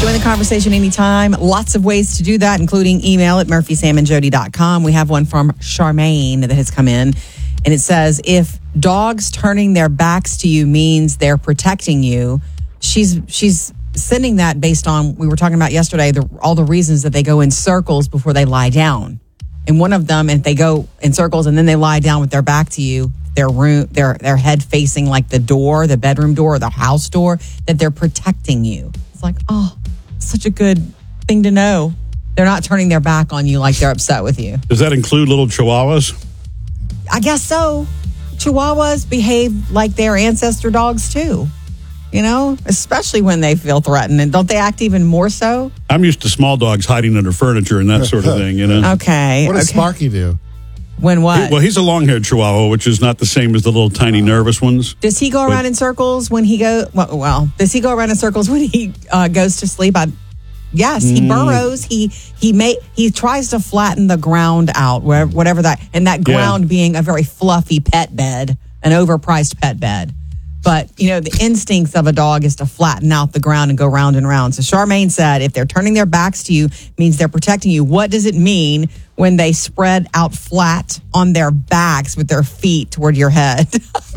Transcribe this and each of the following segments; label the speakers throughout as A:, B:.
A: Join the conversation anytime. Lots of ways to do that, including email at murphysamandjody.com. We have one from Charmaine that has come in, and it says, if dogs turning their backs to you means they're protecting you, she's sending that based on, we were talking about yesterday, all the reasons that they go in circles before they lie down. And one of them, if they go in circles and then they lie down with their back to you, their head facing like the door, the bedroom door or the house door, that they're protecting you. It's like, oh, such a good thing to know. They're not turning their back on you like they're upset with you.
B: Does that include little chihuahuas?
A: I guess so. Chihuahuas behave like their ancestor dogs too. You know, especially when they feel threatened. And don't they act even more so?
B: I'm used to small dogs hiding under furniture and that sort of thing, you know?
A: Okay.
C: What does Sparky do?
A: When what?
B: He's a long-haired chihuahua, which is not the same as the little tiny nervous ones.
A: Does he go around in circles when he goes? Well, does he go around in circles when he goes to sleep? Yes, he burrows. He tries to flatten the ground out, whatever that, and that ground being a very fluffy pet bed, an overpriced pet bed. But, you know, the instincts of a dog is to flatten out the ground and go round and round. So Charmaine said, if they're turning their backs to you, means they're protecting you. What does it mean when they spread out flat on their backs with their feet toward your head?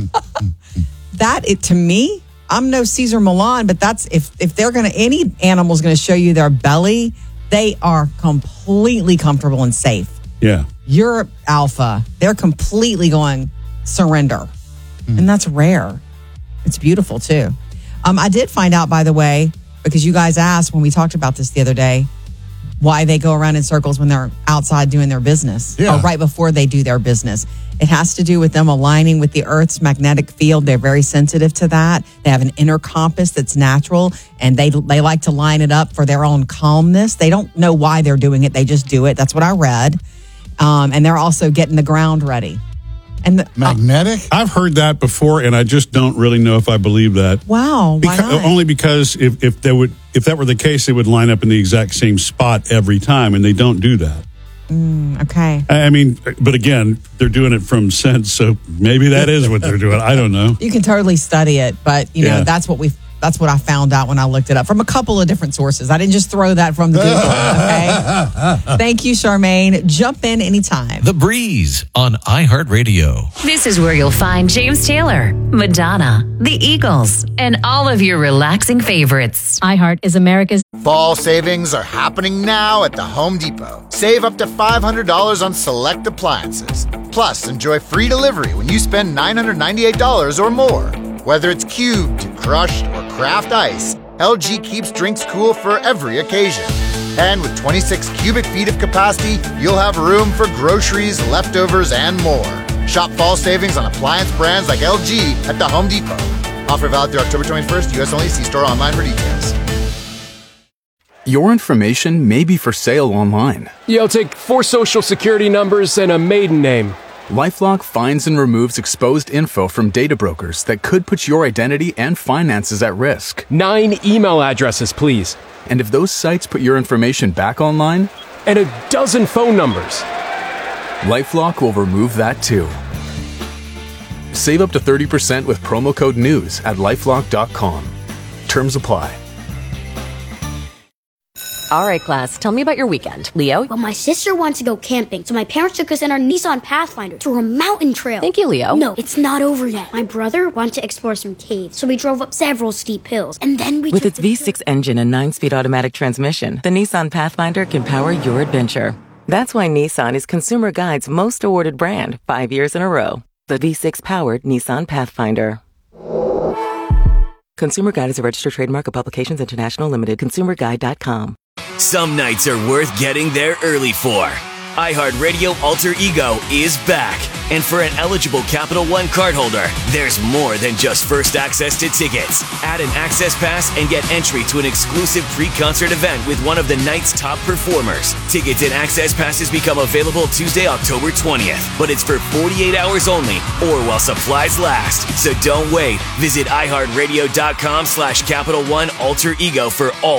A: To me, I'm no Cesar Millan, but that's if they're going to, any animal's going to show you their belly, they are completely comfortable and safe.
B: Yeah.
A: You're alpha. They're completely going surrender. And that's rare. It's beautiful, too. I did find out, by the way, because you guys asked when we talked about this the other day, why they go around in circles when they're outside doing their business, or right before they do their business. It has to do with them aligning with the Earth's magnetic field. They're very sensitive to that. They have an inner compass that's natural, and they like to line it up for their own calmness. They don't know why they're doing it. They just do it. That's what I read. And they're also getting the ground ready. And
C: magnetic?
B: I've heard that before, and I just don't really know if I believe that.
A: Wow, why not?
B: Only because if that were the case, they would line up in the exact same spot every time, and they don't do that.
A: Okay.
B: I mean, but again, they're doing it from sense, so maybe that is what they're doing. I don't know.
A: You can totally study it, but you know that's what I found out when I looked it up from a couple of different sources. I didn't just throw that from the Google, okay? Thank you, Charmaine. Jump in anytime.
D: The Breeze on iHeartRadio.
E: This is where you'll find James Taylor, Madonna, the Eagles, and all of your relaxing favorites.
F: iHeart is America's
G: Fall savings are happening now at the Home Depot. Save up to $500 on select appliances. Plus, enjoy free delivery when you spend $998 or more. Whether it's cubed, crushed, or craft ice, LG keeps drinks cool for every occasion. And with 26 cubic feet of capacity, you'll have room for groceries, leftovers, and more. Shop fall savings on appliance brands like LG at the Home Depot. Offer valid through October 21st, U.S. only. See store online for details.
H: Your information may be for sale online.
I: Yeah, I'll take 4 social security numbers and a maiden name.
H: LifeLock finds and removes exposed info from data brokers that could put your identity and finances at risk.
I: 9 email addresses, please.
H: And if those sites put your information back online?
I: And a dozen phone numbers.
H: LifeLock will remove that too. Save up to 30% with promo code NEWS at LifeLock.com. Terms apply.
J: All right, class, tell me about your weekend. Leo?
K: Well, my sister wants to go camping, so my parents took us in our Nissan Pathfinder to a mountain trail.
J: Thank you, Leo.
K: No, it's not over yet. My brother wanted to explore some caves, so we drove up several steep hills, and then we
L: With its V6 engine and 9-speed automatic transmission, the Nissan Pathfinder can power your adventure. That's why Nissan is Consumer Guide's most awarded brand 5 years in a row. The V6-powered Nissan Pathfinder. Consumer Guide is a registered trademark of Publications International Limited. ConsumerGuide.com.
M: Some nights are worth getting there early for. iHeartRadio Alter Ego is back. And for an eligible Capital One cardholder, there's more than just first access to tickets. Add an access pass and get entry to an exclusive pre-concert event with one of the night's top performers. Tickets and access passes become available Tuesday, October 20th. But it's for 48 hours only or while supplies last. So don't wait. Visit iHeartRadio.com/Capital One Alter Ego for all